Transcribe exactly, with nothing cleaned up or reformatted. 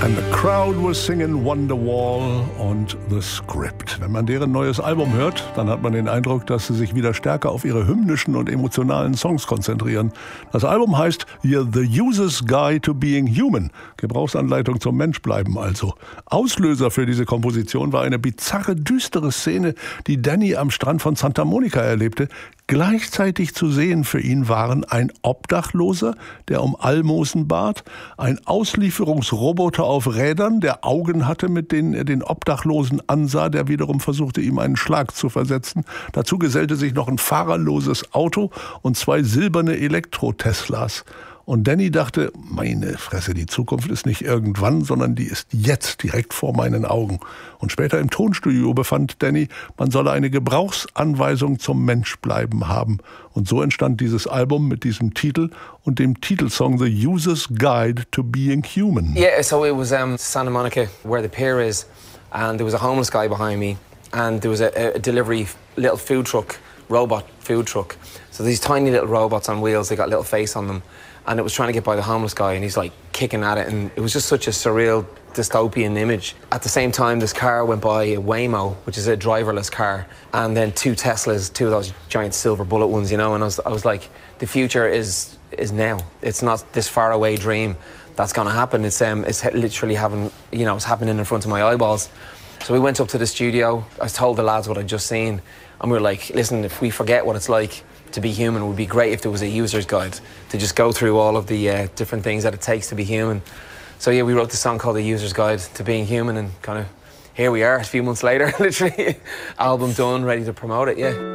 And the crowd was singing Wonderwall und The Script. Wenn man deren neues Album hört, dann hat man den Eindruck, dass sie sich wieder stärker auf ihre hymnischen und emotionalen Songs konzentrieren. Das Album heißt The User's Guide to Being Human. Gebrauchsanleitung zum Menschbleiben also. Auslöser für diese Komposition war eine bizarre, düstere Szene, die Danny am Strand von Santa Monica erlebte. Gleichzeitig zu sehen für ihn waren ein Obdachloser, der um Almosen bat, ein Auslieferungsroboter auf Rädern, der Augen hatte, mit denen er den Obdachlosen ansah, der wiederum versuchte, ihm einen Schlag zu versetzen. Dazu gesellte sich noch ein fahrerloses Auto und zwei silberne Elektro-Teslas. Und Danny dachte, meine Fresse, die Zukunft ist nicht irgendwann, sondern die ist jetzt, direkt vor meinen Augen. Und später im Tonstudio befand Danny, man solle eine Gebrauchsanweisung zum Menschbleiben haben. Und so entstand dieses Album mit diesem Titel und dem Titelsong The User's Guide to Being Human. Yeah, so it was um, Santa Monica, where the pier is, and there was a homeless guy behind me, and there was a, a delivery little food truck, robot food truck. So these tiny little robots on wheels, they got a little face on them. And it was trying to get by the homeless guy, and he's like kicking at it, and it was just such a surreal, dystopian image. At the same time, this car went by, a Waymo, which is a driverless car, and then two Teslas, two of those giant silver bullet ones, you know. And I was, I was like, the future is is now. It's not this far away dream that's going to happen. It's um, it's literally having, you know, it's happening in front of my eyeballs. So we went up to the studio. I told the lads what I'd just seen, and we were like, listen, if we forget what it's like to be human, it would be great if there was a user's guide to just go through all of the uh, different things that it takes to be human. So yeah, we wrote the song called The User's Guide to Being Human, and kind of here we are a few months later, literally, album done, ready to promote it, yeah.